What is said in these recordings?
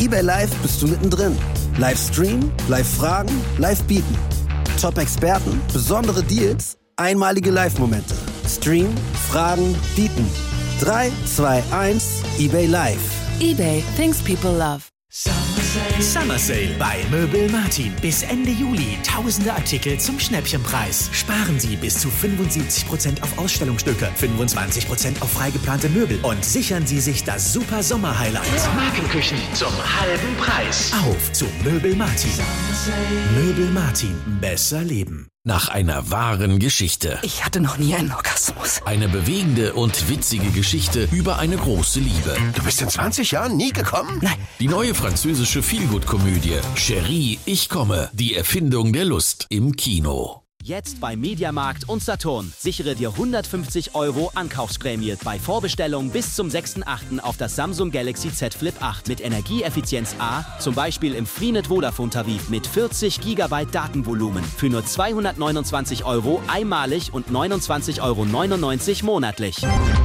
eBay Live bist du mittendrin. Live streamen, live fragen, live bieten. Top-Experten, besondere Deals, einmalige Live-Momente. Stream, fragen, bieten. 3, 2, 1, eBay Live. eBay, things people love. Summer Sale bei Möbel Martin. Bis Ende Juli. Tausende Artikel zum Schnäppchenpreis. Sparen Sie bis zu 75% auf Ausstellungsstücke, 25% auf freigeplante Möbel und sichern Sie sich das super Sommer-Highlight. Markenküchen zum halben Preis. Auf zu Möbel Martin. Möbel Martin. Besser leben. Nach einer wahren Geschichte. Ich hatte noch nie einen Orgasmus. Eine bewegende und witzige Geschichte über eine große Liebe. Du bist in 20 Jahren nie gekommen? Nein. Die neue französische Feelgood-Komödie Chérie, ich komme. Die Erfindung der Lust im Kino. Jetzt bei Mediamarkt und Saturn. Sichere dir 150 € Ankaufsprämie bei Vorbestellung bis zum 6.8. auf das Samsung Galaxy Z Flip 8 mit Energieeffizienz A, zum Beispiel im Freenet Vodafone Tarif mit 40 GB Datenvolumen für nur 229 € einmalig und 29,99 € monatlich.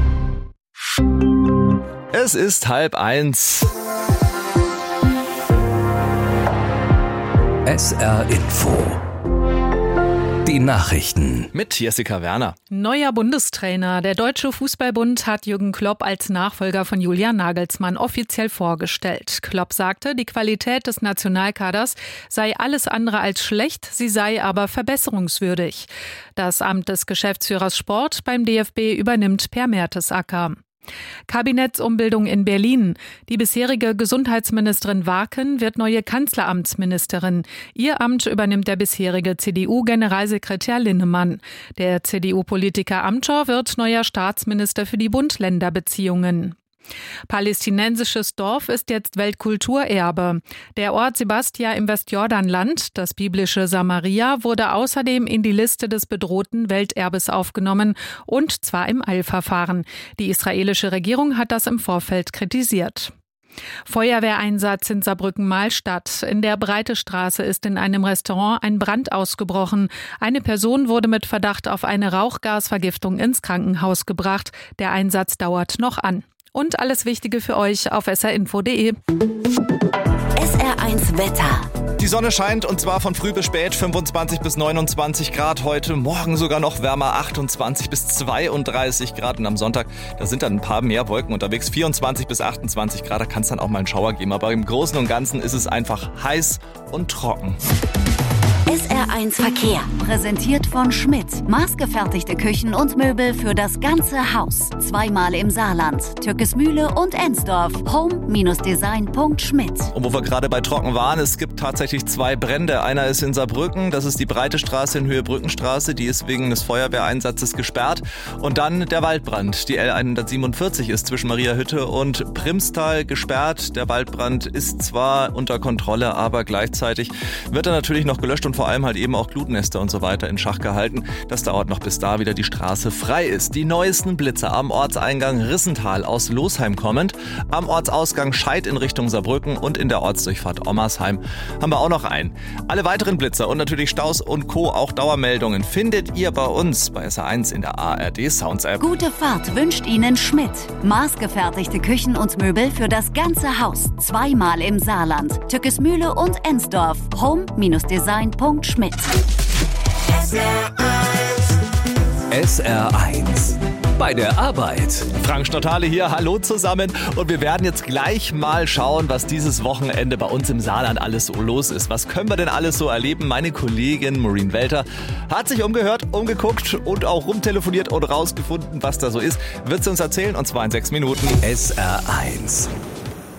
Es ist 12:30. SR Info. Die Nachrichten. Mit Jessica Werner. Neuer Bundestrainer. Der Deutsche Fußballbund hat Jürgen Klopp als Nachfolger von Julian Nagelsmann offiziell vorgestellt. Klopp sagte, die Qualität des Nationalkaders sei alles andere als schlecht, sie sei aber verbesserungswürdig. Das Amt des Geschäftsführers Sport beim DFB übernimmt Per Mertesacker. Kabinettsumbildung in Berlin. Die bisherige Gesundheitsministerin Warken wird neue Kanzleramtsministerin. Ihr Amt übernimmt der bisherige CDU-Generalsekretär Linnemann. Der CDU-Politiker Amthor wird neuer Staatsminister für die Bund-Länder-Beziehungen. Palästinensisches Dorf ist jetzt Weltkulturerbe. Der Ort Sebastia im Westjordanland, das biblische Samaria, wurde außerdem in die Liste des bedrohten Welterbes aufgenommen, und zwar im Eilverfahren. Die israelische Regierung hat das im Vorfeld kritisiert. Feuerwehreinsatz in Saarbrücken-Mahlstadt. In der Breitestraße ist in einem Restaurant ein Brand ausgebrochen. Eine Person wurde mit Verdacht auf eine Rauchgasvergiftung ins Krankenhaus gebracht. Der Einsatz dauert noch an. Und alles Wichtige für euch auf srinfo.de. SR1 Wetter. Die Sonne scheint und zwar von früh bis spät, 25 bis 29 Grad heute, morgen sogar noch wärmer, 28 bis 32 Grad und am Sonntag, da sind dann ein paar mehr Wolken unterwegs, 24 bis 28 Grad, da kann es dann auch mal einen Schauer geben, aber im Großen und Ganzen ist es einfach heiß und trocken. SR1 Verkehr, präsentiert von Schmidt. Maßgefertigte Küchen und Möbel für das ganze Haus. Zweimal im Saarland, Türkesmühle und Ensdorf. Home-design.schmidt. Und wo wir gerade bei trocken waren, es gibt tatsächlich 2 Brände. Einer ist in Saarbrücken, das ist die Breite Straße in Höhe Brückenstraße, die ist wegen des Feuerwehreinsatzes gesperrt. Und dann der Waldbrand. Die L147 ist zwischen Mariahütte und Primstal gesperrt. Der Waldbrand ist zwar unter Kontrolle, aber gleichzeitig wird er natürlich noch gelöscht und vor allem halt eben auch Glutnester und so weiter in Schach gehalten. Das dauert noch, bis da wieder die Straße frei ist. Die neuesten Blitze am Ortseingang Rissental aus Losheim kommend, am Ortsausgang Scheid in Richtung Saarbrücken und in der Ortsdurchfahrt Ommersheim haben wir auch noch einen. Alle weiteren Blitzer und natürlich Staus und Co., auch Dauermeldungen, findet ihr bei uns bei SR1 in der ARD Sounds App. Gute Fahrt wünscht Ihnen Schmidt. Maßgefertigte Küchen und Möbel für das ganze Haus. Zweimal im Saarland, Türkesmühle und Ensdorf. Home-design.schmidt. SR1. Bei der Arbeit. Frank Stottale hier, hallo zusammen. Und wir werden jetzt gleich mal schauen, was dieses Wochenende bei uns im Saarland alles so los ist. Was können wir denn alles so erleben? Meine Kollegin Maureen Welter hat sich umgehört, umgeguckt und auch rumtelefoniert und rausgefunden, was da so ist. Wird sie uns erzählen, und zwar in 6 Minuten. SR1.